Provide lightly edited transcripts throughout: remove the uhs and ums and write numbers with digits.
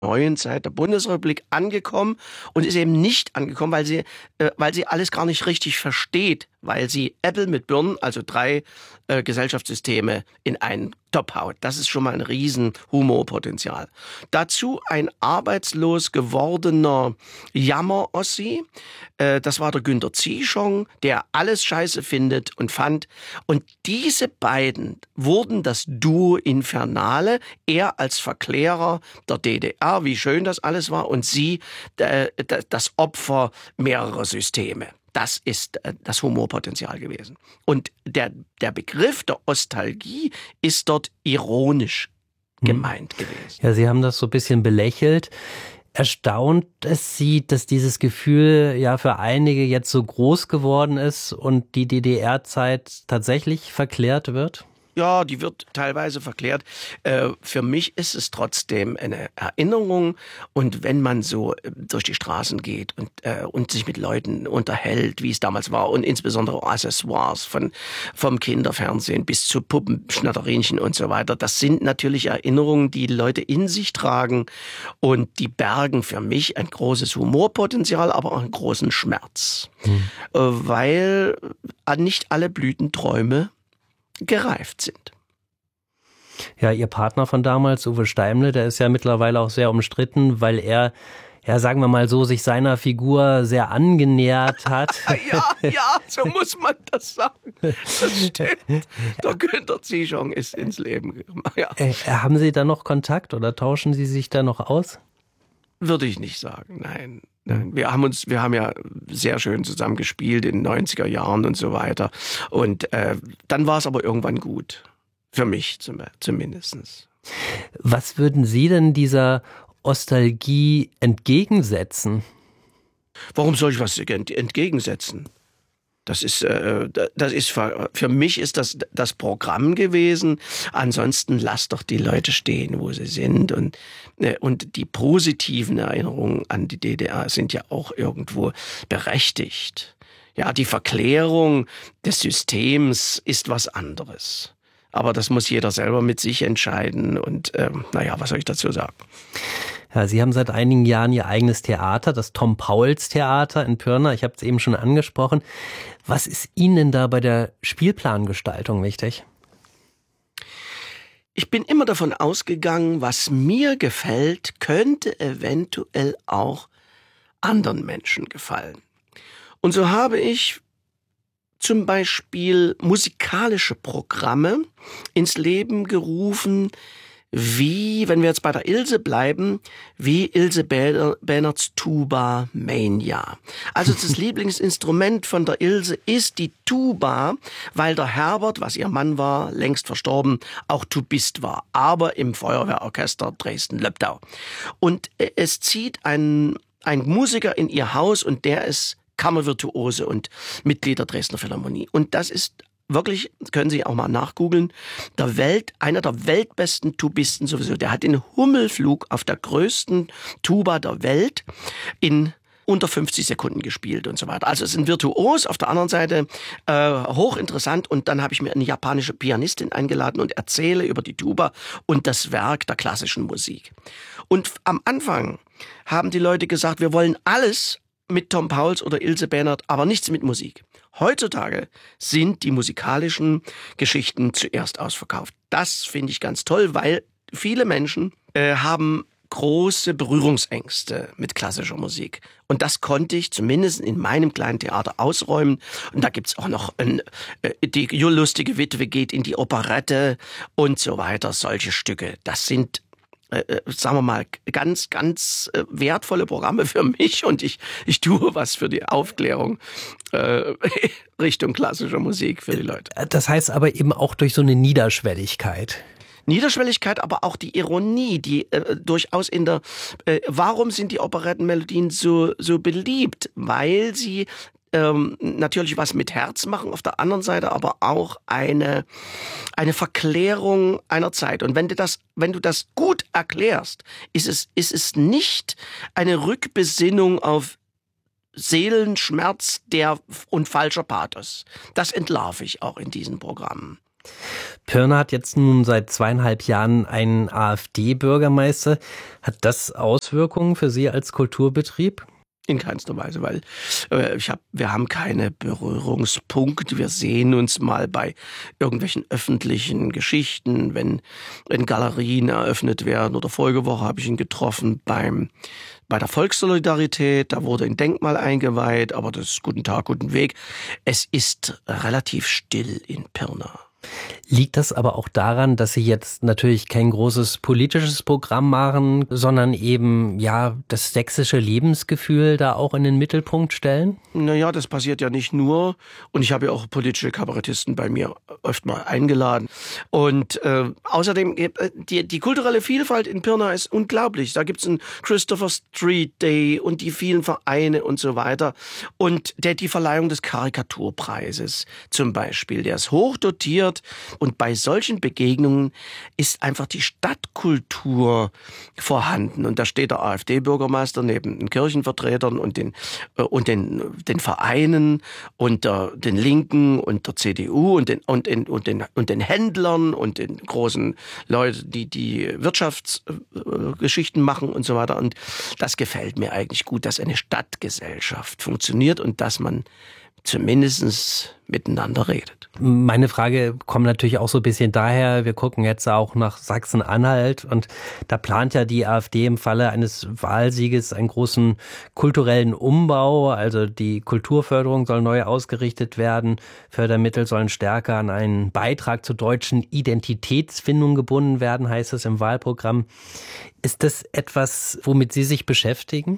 neuen Zeit der Bundesrepublik angekommen und ist eben nicht angekommen, weil sie alles gar nicht richtig versteht, weil sie Äpfel mit Birnen, also 3 Gesellschaftssysteme in einen Topf haut. Das ist schon mal ein riesen Humorpotenzial. Dazu ein arbeitslos gewordener Jammer-Ossi. Das war der Günter Zieschong, der alles scheiße findet und fand. Und diese beiden wurden das Duo Infernale. Er als Verklärer der DDR, wie schön das alles war, und sie das Opfer mehrerer Systeme. Das ist das Humorpotenzial gewesen. Und der Begriff der Ostalgie ist dort ironisch gemeint gewesen. Ja, Sie haben das so ein bisschen belächelt. Erstaunt es Sie, dass dieses Gefühl ja für einige jetzt so groß geworden ist und die DDR-Zeit tatsächlich verklärt wird? Ja, die wird teilweise verklärt. Für mich ist es trotzdem eine Erinnerung. Und wenn man so durch die Straßen geht und sich mit Leuten unterhält, wie es damals war, und insbesondere Accessoires vom Kinderfernsehen bis zu Puppen, Schnatterinchen und so weiter, das sind natürlich Erinnerungen, die Leute in sich tragen. Und die bergen für mich ein großes Humorpotenzial, aber auch einen großen Schmerz. Weil nicht alle Blütenträume gereift sind. Ja, Ihr Partner von damals, Uwe Steimle, der ist ja mittlerweile auch sehr umstritten, weil er, ja, sagen wir mal so, sich seiner Figur sehr angenähert hat. Ja, so muss man das sagen. Das stimmt. Der Günter Zieschong ist ins Leben gekommen. Ja. Haben Sie da noch Kontakt oder tauschen Sie sich da noch aus? Würde ich nicht sagen, nein. Wir haben ja sehr schön zusammen gespielt in den 90er Jahren und so weiter. Und dann war es aber irgendwann gut. Für mich zumindest. Was würden Sie denn dieser Ostalgie entgegensetzen? Warum soll ich was entgegensetzen? Das ist für mich ist das Programm gewesen. Ansonsten lasst doch die Leute stehen, wo sie sind. Und die positiven Erinnerungen an die DDR sind ja auch irgendwo berechtigt. Ja, die Verklärung des Systems ist was anderes. Aber das muss jeder selber mit sich entscheiden. Und was soll ich dazu sagen? Ja, Sie haben seit einigen Jahren Ihr eigenes Theater, das Tom-Pauls-Theater in Pirna. Ich habe es eben schon angesprochen. Was ist Ihnen denn da bei der Spielplangestaltung wichtig? Ich bin immer davon ausgegangen, was mir gefällt, könnte eventuell auch anderen Menschen gefallen. Und so habe ich zum Beispiel musikalische Programme ins Leben gerufen, wie, wenn wir jetzt bei der Ilse bleiben, wie Ilse Bähnerts Tuba Mania. Also das Lieblingsinstrument von der Ilse ist die Tuba, weil der Herbert, was ihr Mann war, längst verstorben, auch Tubist war, aber im Feuerwehrorchester Dresden-Löbdau. Und es zieht ein Musiker in ihr Haus und der ist Kammervirtuose und Mitglied der Dresdner Philharmonie. Und das ist wirklich, können Sie auch mal nachgoogeln, einer der weltbesten Tubisten sowieso. Der hat den Hummelflug auf der größten Tuba der Welt in unter 50 Sekunden gespielt und so weiter. Also es ist ein Virtuos, auf der anderen Seite hochinteressant. Und dann habe ich mir eine japanische Pianistin eingeladen und erzähle über die Tuba und das Werk der klassischen Musik. Und am Anfang haben die Leute gesagt, wir wollen alles mit Tom Pauls oder Ilse Bähnert, aber nichts mit Musik. Heutzutage sind die musikalischen Geschichten zuerst ausverkauft. Das finde ich ganz toll, weil viele Menschen haben große Berührungsängste mit klassischer Musik. Und das konnte ich zumindest in meinem kleinen Theater ausräumen. Und da gibt's auch noch die lustige Witwe geht in die Operette und so weiter. Solche Stücke. Das sind sagen wir mal, ganz, ganz wertvolle Programme für mich und ich tue was für die Aufklärung Richtung klassischer Musik für die Leute. Das heißt aber eben auch durch so eine Niederschwelligkeit. Niederschwelligkeit, aber auch die Ironie, die durchaus warum sind die Operettenmelodien so beliebt? Weil sie natürlich was mit Herz machen, auf der anderen Seite aber auch eine Verklärung einer Zeit. Und wenn du das gut erklärst, ist es nicht eine Rückbesinnung auf Seelenschmerz und falscher Pathos. Das entlarve ich auch in diesen Programmen. Pirna hat jetzt nun seit 2,5 Jahren einen AfD-Bürgermeister. Hat das Auswirkungen für Sie als Kulturbetrieb? In keinster Weise, weil wir haben keine Berührungspunkte. Wir sehen uns mal bei irgendwelchen öffentlichen Geschichten, wenn Galerien eröffnet werden. Oder vorige Woche habe ich ihn getroffen bei der Volkssolidarität. Da wurde ein Denkmal eingeweiht, aber das ist guten Tag, guten Weg. Es ist relativ still in Pirna. Liegt das aber auch daran, dass Sie jetzt natürlich kein großes politisches Programm machen, sondern eben ja das sächsische Lebensgefühl da auch in den Mittelpunkt stellen? Naja, das passiert ja nicht nur. Und ich habe ja auch politische Kabarettisten bei mir öfter mal eingeladen. Und außerdem, die kulturelle Vielfalt in Pirna ist unglaublich. Da gibt's einen Christopher Street Day und die vielen Vereine und so weiter. Und die Verleihung des Karikaturpreises zum Beispiel, der ist hoch dotiert. Und bei solchen Begegnungen ist einfach die Stadtkultur vorhanden. Und da steht der AfD-Bürgermeister neben den Kirchenvertretern und den Vereinen und den Linken und der CDU und den Händlern und den großen Leuten, die Wirtschaftsgeschichten machen und so weiter. Und das gefällt mir eigentlich gut, dass eine Stadtgesellschaft funktioniert und dass man zumindest miteinander redet. Meine Frage kommt natürlich auch so ein bisschen daher, wir gucken jetzt auch nach Sachsen-Anhalt und da plant ja die AfD im Falle eines Wahlsieges einen großen kulturellen Umbau, also die Kulturförderung soll neu ausgerichtet werden, Fördermittel sollen stärker an einen Beitrag zur deutschen Identitätsfindung gebunden werden, heißt es im Wahlprogramm. Ist das etwas, womit Sie sich beschäftigen?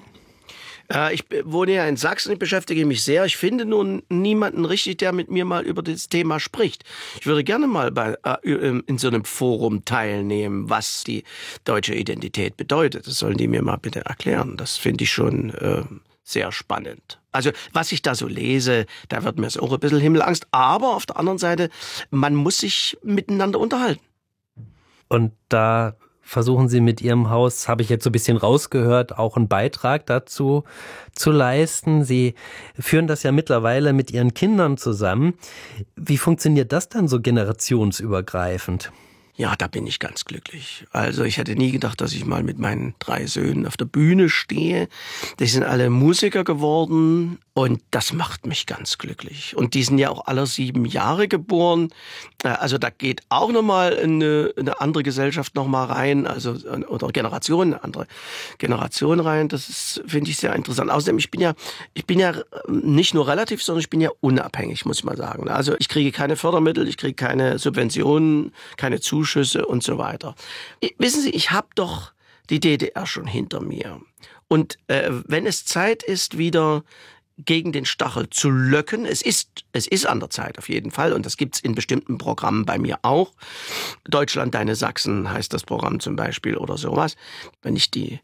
Ich wohne ja in Sachsen, ich beschäftige mich sehr. Ich finde nun niemanden richtig, der mit mir mal über das Thema spricht. Ich würde gerne mal in so einem Forum teilnehmen, was die deutsche Identität bedeutet. Das sollen die mir mal bitte erklären. Das finde ich schon sehr spannend. Also was ich da so lese, da wird mir so auch ein bisschen Himmelangst. Aber auf der anderen Seite, man muss sich miteinander unterhalten. Und da versuchen Sie mit Ihrem Haus, habe ich jetzt so ein bisschen rausgehört, auch einen Beitrag dazu zu leisten. Sie führen das ja mittlerweile mit Ihren Kindern zusammen. Wie funktioniert das dann so generationsübergreifend? Ja, da bin ich ganz glücklich. Also ich hätte nie gedacht, dass ich mal mit meinen 3 Söhnen auf der Bühne stehe. Die sind alle Musiker geworden und das macht mich ganz glücklich. Und die sind ja auch alle 7 Jahre geboren. Also da geht auch nochmal eine andere Gesellschaft nochmal rein, also oder eine andere Generation rein. Das ist, finde ich, sehr interessant. Außerdem, ich bin ja nicht nur relativ, sondern ich bin ja unabhängig, muss ich mal sagen. Also ich kriege keine Fördermittel, ich kriege keine Subventionen, keine Zuschüsse und so weiter. Wissen Sie, ich habe doch die DDR schon hinter mir. Und wenn es Zeit ist, wieder gegen den Stachel zu löcken, es ist an der Zeit auf jeden Fall und das gibt's in bestimmten Programmen bei mir auch. Deutschland, deine Sachsen heißt das Programm zum Beispiel oder sowas. Wenn ich die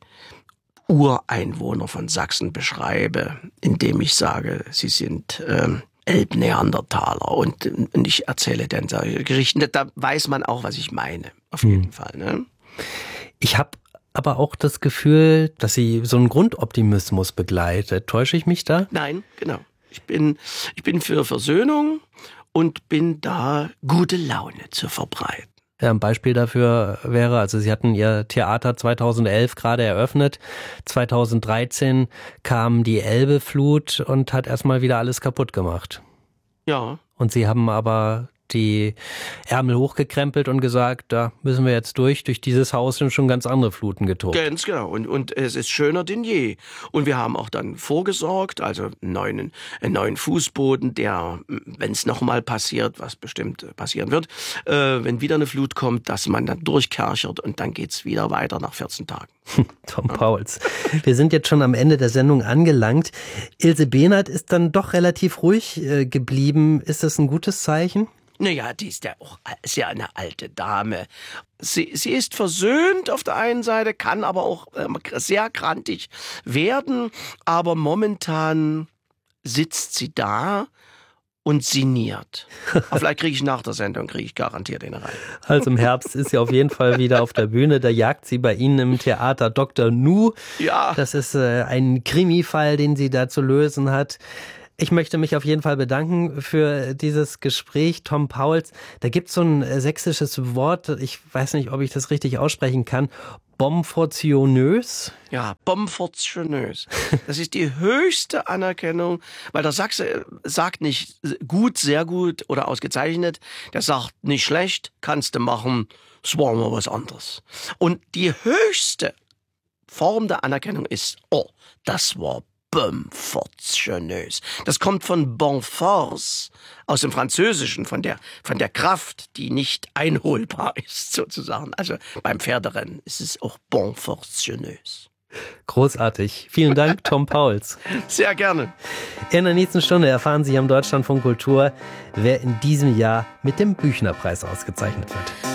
Ureinwohner von Sachsen beschreibe, indem ich sage, sie sind Elbneandertaler und ich erzähle dann solche Geschichten. Da weiß man auch, was ich meine, auf jeden Fall. Ne? Ich habe aber auch das Gefühl, dass Sie so einen Grundoptimismus begleitet. Täusche ich mich da? Nein, genau. Ich bin für Versöhnung und bin da, gute Laune zu verbreiten. Ja, ein Beispiel dafür wäre, also Sie hatten Ihr Theater 2011 gerade eröffnet. 2013 kam die Elbeflut und hat erstmal wieder alles kaputt gemacht. Ja. Und Sie haben aber die Ärmel hochgekrempelt und gesagt, da müssen wir jetzt durch dieses Haus sind schon ganz andere Fluten getobt. Ganz genau. Und es ist schöner denn je. Und wir haben auch dann vorgesorgt, also einen neuen Fußboden, der, wenn es nochmal passiert, was bestimmt passieren wird, wenn wieder eine Flut kommt, dass man dann durchkerchert und dann geht's wieder weiter nach 14 Tagen. Tom Pauls. Wir sind jetzt schon am Ende der Sendung angelangt. Ilse Behnert ist dann doch relativ ruhig geblieben. Ist das ein gutes Zeichen? Naja, die ist ja eine alte Dame. Sie ist versöhnt auf der einen Seite, kann aber auch sehr grantig werden. Aber momentan sitzt sie da und sinniert. Aber vielleicht kriege ich nach der Sendung, garantiert eine rein. Also im Herbst ist sie auf jeden Fall wieder auf der Bühne. Da jagt sie bei Ihnen im Theater Dr. Nu. Ja. Das ist ein Krimi-Fall, den sie da zu lösen hat. Ich möchte mich auf jeden Fall bedanken für dieses Gespräch. Tom Pauls, da gibt es so ein sächsisches Wort, ich weiß nicht, ob ich das richtig aussprechen kann, bonfortionös. Ja, bonfortionös. Das ist die höchste Anerkennung, weil der Sachse sagt nicht gut, sehr gut oder ausgezeichnet. Der sagt nicht schlecht, kannst du machen, es war mal was anderes. Und die höchste Form der Anerkennung ist, oh, das war bonfortionös. Das kommt von bon force, aus dem Französischen, von der Kraft, die nicht einholbar ist, sozusagen. Also beim Pferderennen ist es auch bonfortionös. Großartig. Vielen Dank, Tom Pauls. Sehr gerne. In der nächsten Stunde erfahren Sie am Deutschlandfunk Kultur, wer in diesem Jahr mit dem Büchnerpreis ausgezeichnet wird.